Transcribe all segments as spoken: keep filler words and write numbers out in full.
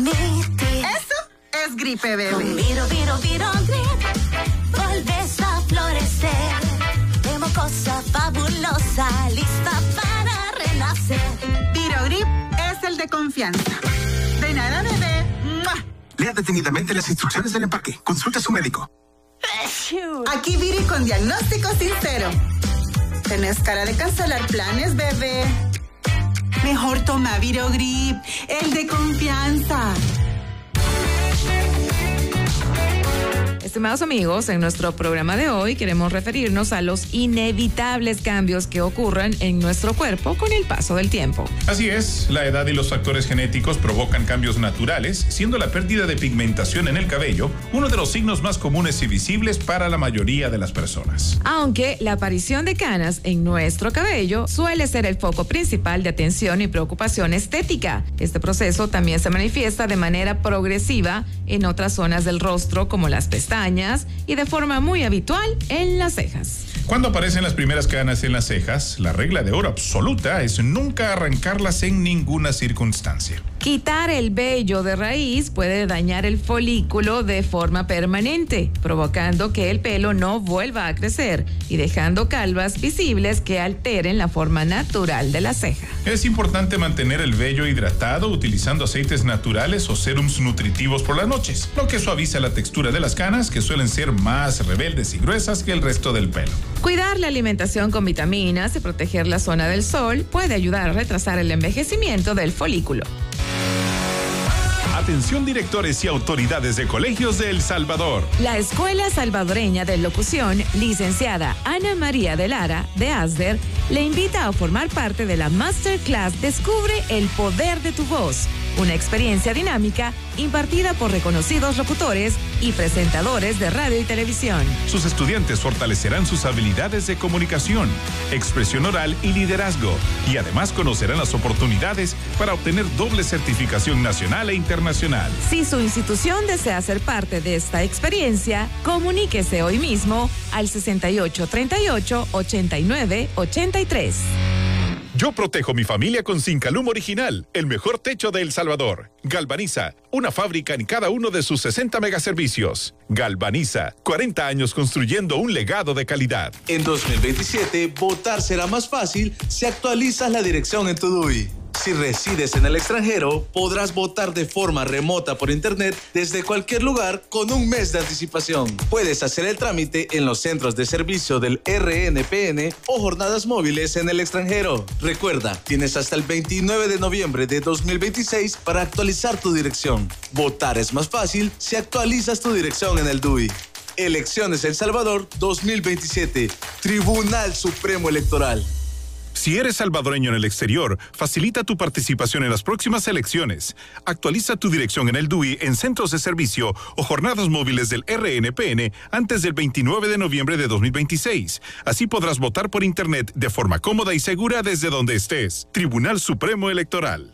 rinitis. Eso es gripe, bebé. Con Viro, Viro, Viro Grip, volves a florecer. De mocosa fabulosa, lista para renacer. Viro Grip es el de confianza. De nada, bebé. ¡Mua! Lea detenidamente las instrucciones del empaque. Consulta a su médico. Aquí Viri con diagnóstico sincero. ¿Tenés cara de cancelar planes, bebé? Mejor toma Virogrip, el de confianza. Estimados amigos, en nuestro programa de hoy queremos referirnos a los inevitables cambios que ocurren en nuestro cuerpo con el paso del tiempo. Así es, la edad y los factores genéticos provocan cambios naturales, siendo la pérdida de pigmentación en el cabello uno de los signos más comunes y visibles para la mayoría de las personas. Aunque la aparición de canas en nuestro cabello suele ser el foco principal de atención y preocupación estética, este proceso también se manifiesta de manera progresiva en otras zonas del rostro como las pestañas y de forma muy habitual en las cejas. Cuando aparecen las primeras canas en las cejas, la regla de oro absoluta es nunca arrancarlas en ninguna circunstancia. Quitar el vello de raíz puede dañar el folículo de forma permanente, provocando que el pelo no vuelva a crecer y dejando calvas visibles que alteren la forma natural de la ceja. Es importante mantener el vello hidratado utilizando aceites naturales o serums nutritivos por las noches, lo que suaviza la textura de las canas, que suelen ser más rebeldes y gruesas que el resto del pelo. Cuidar la alimentación con vitaminas y proteger la zona del sol puede ayudar a retrasar el envejecimiento del folículo. Atención directores y autoridades de colegios de El Salvador. La Escuela Salvadoreña de Locución, licenciada Ana María de Lara, de ASDER, le invita a formar parte de la Masterclass Descubre el Poder de tu Voz, una experiencia dinámica impartida por reconocidos locutores y presentadores de radio y televisión. Sus estudiantes fortalecerán sus habilidades de comunicación, expresión oral y liderazgo, y además conocerán las oportunidades para obtener doble certificación nacional e internacional. Si su institución desea ser parte de esta experiencia, comuníquese hoy mismo al sesenta y ocho, treinta y ocho, ochenta y nueve, ochenta y tres. Yo protejo mi familia con Zincalum Original, el mejor techo de El Salvador. Galvaniza, una fábrica en cada uno de sus sesenta megaservicios. Galvaniza, cuarenta años construyendo un legado de calidad. En dos mil veintisiete, votar será más fácil si actualizas la dirección en tu D U I. Si resides en el extranjero, podrás votar de forma remota por internet desde cualquier lugar con un mes de anticipación. Puedes hacer el trámite en los centros de servicio del R N P N o jornadas móviles en el extranjero. Recuerda, tienes hasta el veintinueve de noviembre de dos mil veintiséis para actualizar tu dirección. Votar es más fácil si actualizas tu dirección en el D U I. Elecciones El Salvador dos mil veintisiete. Tribunal Supremo Electoral. Si eres salvadoreño en el exterior, facilita tu participación en las próximas elecciones. Actualiza tu dirección en el D U I en centros de servicio o jornadas móviles del R N P N antes del veintinueve de noviembre de dos mil veintiséis. Así podrás votar por internet de forma cómoda y segura desde donde estés. Tribunal Supremo Electoral.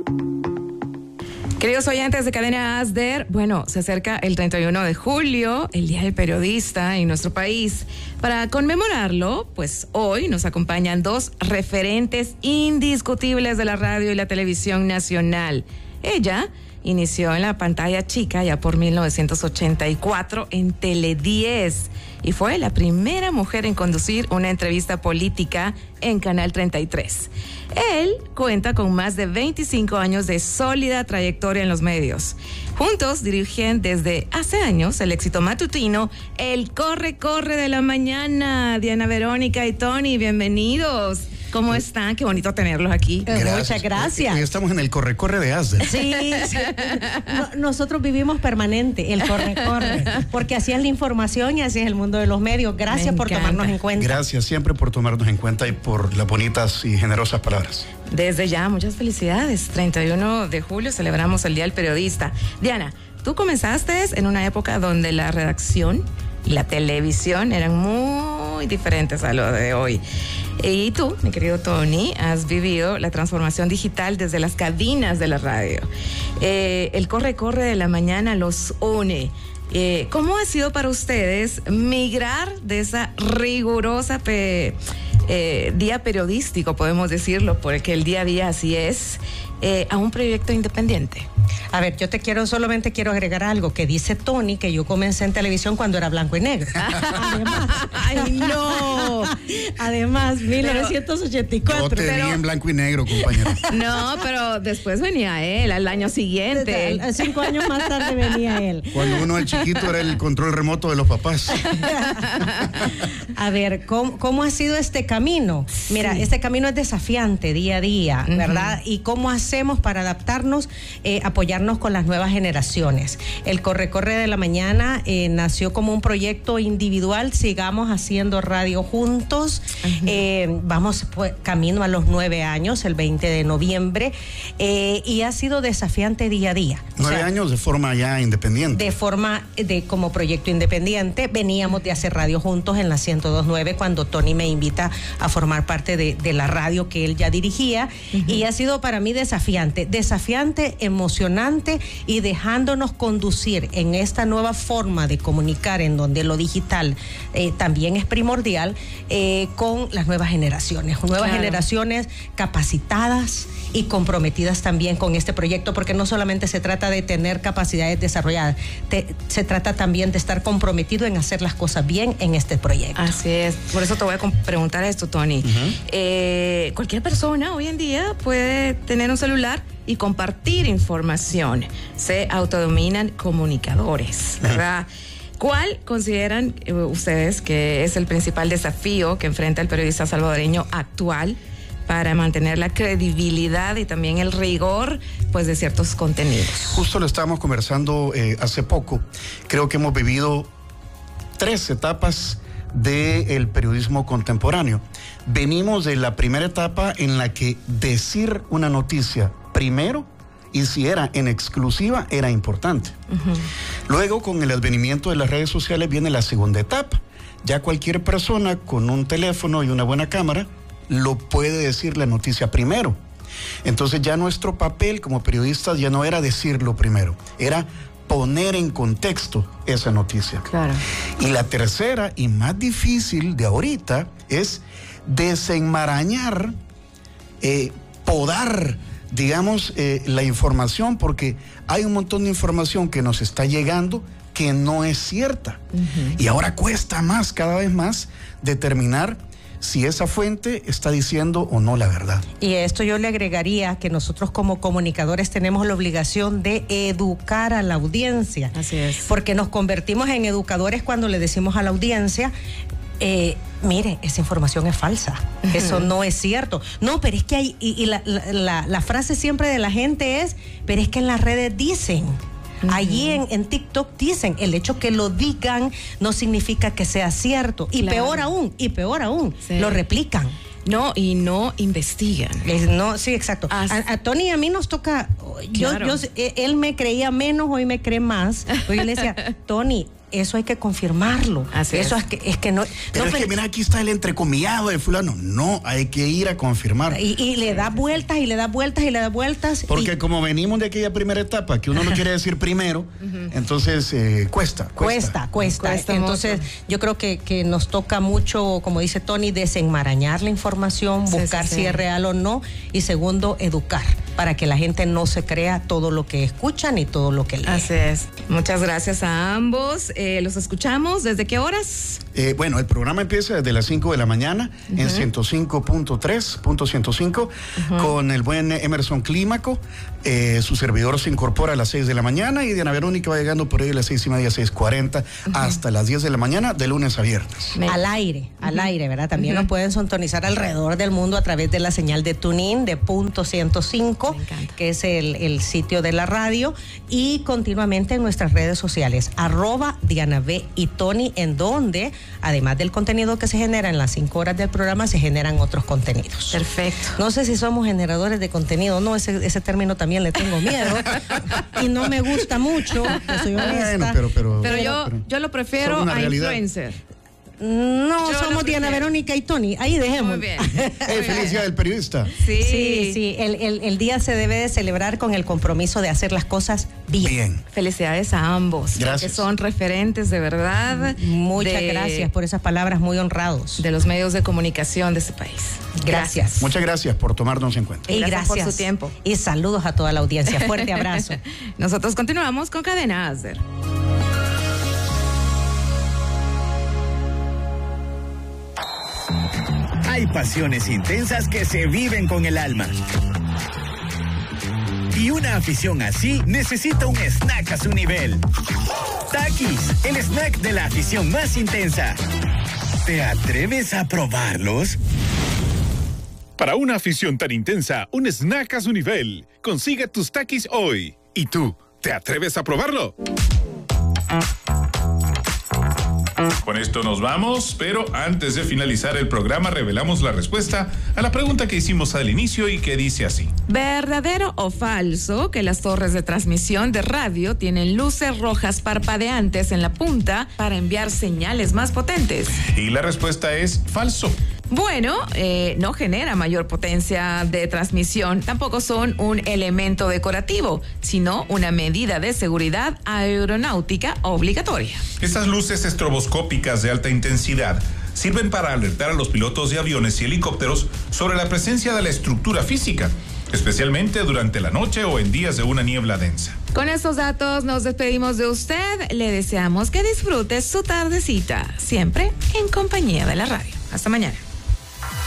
Queridos oyentes de Cadena ASDER, bueno, se acerca el treinta y uno de julio, el Día del Periodista en nuestro país. Para conmemorarlo, pues hoy nos acompañan dos referentes indiscutibles de la radio y la televisión nacional. Ella inició en la pantalla chica ya por mil novecientos ochenta y cuatro en Tele diez y fue la primera mujer en conducir una entrevista política en Canal treinta y tres. Él cuenta con más de veinticinco años de sólida trayectoria en los medios. Juntos dirigen desde hace años el éxito matutino El Corre Corre de la Mañana. Diana, Verónica y Tony, bienvenidos. ¿Cómo están? Qué bonito tenerlos aquí. Gracias. Muchas gracias. Hoy estamos en el corre-corre de ASDER. Sí, sí. No, nosotros vivimos permanente el corre-corre, porque así es la información y así es el mundo de los medios. Gracias por tomarnos en cuenta. Gracias siempre por tomarnos en cuenta y por las bonitas y generosas palabras. Desde ya, muchas felicidades. treinta y uno de julio celebramos el Día del Periodista. Diana, tú comenzaste en una época donde la redacción y la televisión eran muy diferentes a lo de hoy. Y tú, mi querido Tony, has vivido la transformación digital desde las cabinas de la radio. Eh, el corre-corre de la mañana los une. Eh, ¿Cómo ha sido para ustedes migrar de esa rigurosa pe, eh, día periodístico, podemos decirlo, porque el día a día así es, eh, a un proyecto independiente? A ver, yo te quiero, solamente quiero agregar algo que dice Tony, que yo comencé en televisión cuando era blanco y negro. Además, ¡ay, no! Además, mil novecientos ochenta y cuatro. Yo te pero, vi en blanco y negro, compañero. No, pero después venía él, al año siguiente. Cinco años más tarde venía él. Cuando uno, el chiquito, era el control remoto de los papás. A ver, ¿cómo, cómo ha sido este camino? Sí. Mira, este camino es desafiante día a día, ¿verdad? Uh-huh. ¿Y cómo hacemos para adaptarnos, eh, apoyarnos con las nuevas generaciones? El Corre Corre de la Mañana eh, nació como un proyecto individual, sigamos haciendo radio juntos. Uh-huh. eh, vamos pues, camino a los nueve años, el veinte de noviembre, eh, y ha sido desafiante día a día. Nueve o sea, años de forma ya independiente. De forma, de como proyecto independiente. Veníamos de hacer radio juntos en la ciento dos punto nueve cuando Tony me invita a formar parte de, de la radio que él ya dirigía. Uh-huh. Y ha sido para mí desafiante, desafiante, emocionante, y dejándonos conducir en esta nueva forma de comunicar, en donde lo digital eh, también es primordial, eh, con las nuevas generaciones, nuevas claro. generaciones capacitadas y comprometidas también con este proyecto, porque no solamente se trata de tener capacidades desarrolladas, te, se trata también de estar comprometido en hacer las cosas bien en este proyecto. Así es, por eso te voy a preguntar esto, Tony. Uh-huh. eh, cualquier persona hoy en día puede tener un celular y compartir información. Se autodominan comunicadores, ¿verdad? Uh-huh. ¿Cuál consideran eh, ustedes que es el principal desafío que enfrenta el periodista salvadoreño actual para mantener la credibilidad y también el rigor, pues, de ciertos contenidos? Justo lo estábamos conversando eh, hace poco. Creo que hemos vivido tres etapas del periodismo contemporáneo. Venimos de la primera etapa en la que decir una noticia primero, y si era en exclusiva, era importante. Uh-huh. Luego, con el advenimiento de las redes sociales, viene la segunda etapa. Ya cualquier persona con un teléfono y una buena cámara lo puede decir la noticia primero. Entonces ya nuestro papel como periodistas ya no era decirlo primero, era poner en contexto esa noticia. Claro. Y la tercera y más difícil de ahorita es desenmarañar, eh, podar, digamos, eh, la información, porque hay un montón de información que nos está llegando que no es cierta. Uh-huh. Y ahora cuesta más, cada vez más, determinar si esa fuente está diciendo o no la verdad. Y a esto yo le agregaría que nosotros como comunicadores tenemos la obligación de educar a la audiencia. Así es. Porque nos convertimos en educadores cuando le decimos a la audiencia, eh, mire, esa información es falsa, uh-huh. eso no es cierto. No, pero es que hay, y, y la, la, la, la frase siempre de la gente es, pero es que en las redes dicen. Uh-huh. Allí en, en TikTok dicen, el hecho que lo digan no significa que sea cierto. Y claro. peor aún, y peor aún, sí. lo replican. No, y no investigan. Es, no, sí, exacto. A, a Tony y a mí nos toca, claro. yo, yo, él me creía menos, hoy me cree más. Porque yo le decía, Tony, eso hay que confirmarlo. Así eso es. es que es que no. Pero no, es pero, que mira, aquí está el entrecomillado de fulano. No, hay que ir a confirmar. Y, y le da vueltas y le da vueltas y le da vueltas. Porque y, como venimos de aquella primera etapa, que uno no quiere decir primero, uh-huh. entonces eh, cuesta, cuesta. Cuesta, cuesta. cuesta entonces mucho. Yo creo que, que nos toca mucho, como dice Tony, desenmarañar la información, sí, buscar sí, sí. si es real o no. Y segundo, educar, para que la gente no se crea todo lo que escuchan y todo lo que leen. Así es. Muchas gracias a ambos. Eh, ¿Los escuchamos? ¿Desde qué horas? Eh, bueno, el programa empieza desde las cinco de la mañana uh-huh. en ciento cinco punto tres, punto ciento cinco, uh-huh. con el buen Emerson Clímaco. Eh, su servidor se incorpora a las seis de la mañana y Diana Verónica va llegando por ahí a las seis y media, seis cuarenta, uh-huh. hasta las diez de la mañana, de lunes a viernes. Al aire, uh-huh. al aire, ¿verdad? También uh-huh. nos pueden sintonizar alrededor del mundo a través de la señal de TuneIn de punto ciento cinco, que es el, el sitio de la radio, y continuamente en nuestras redes sociales, arroba Diana B y Tony, en donde, además del contenido que se genera en las cinco horas del programa, se generan otros contenidos. Perfecto. No sé si somos generadores de contenido, no, ese, ese término también le tengo miedo y no me gusta mucho, que soy honesta. Bueno, pero, pero, pero yo, pero, yo lo prefiero a influencer. No, Yo somos lo Diana prefiero. Verónica y Tony. Ahí dejemos. Muy bien. Eh, feliz día del periodista. Sí, Sí, sí. El, el- el día se debe de celebrar con el compromiso de hacer las cosas bien. Bien. Felicidades a ambos. Gracias. Que son referentes de verdad. Muchas de- gracias por esas palabras, muy honrados. De los medios de comunicación de este país. Gracias. Muchas gracias por tomarnos en cuenta. Y Gracias gracias por su tiempo. Y saludos a toda la audiencia. Fuerte abrazo. Nosotros continuamos con Cadena Asder. Hay pasiones intensas que se viven con el alma. Y una afición así necesita un snack a su nivel. Takis, el snack de la afición más intensa. ¿Te atreves a probarlos? Para una afición tan intensa, un snack a su nivel. Consigue tus Takis hoy. ¿Y tú, te atreves a probarlo? Con esto nos vamos, pero antes de finalizar el programa revelamos la respuesta a la pregunta que hicimos al inicio y que dice así. ¿Verdadero o falso que las torres de transmisión de radio tienen luces rojas parpadeantes en la punta para enviar señales más potentes? Y la respuesta es falso. Bueno, eh, no genera mayor potencia de transmisión, tampoco son un elemento decorativo, sino una medida de seguridad aeronáutica obligatoria. Estas luces estroboscópicas de alta intensidad sirven para alertar a los pilotos de aviones y helicópteros sobre la presencia de la estructura física, especialmente durante la noche o en días de una niebla densa. Con estos datos nos despedimos de usted, le deseamos que disfrute su tardecita, siempre en compañía de la radio. Hasta mañana.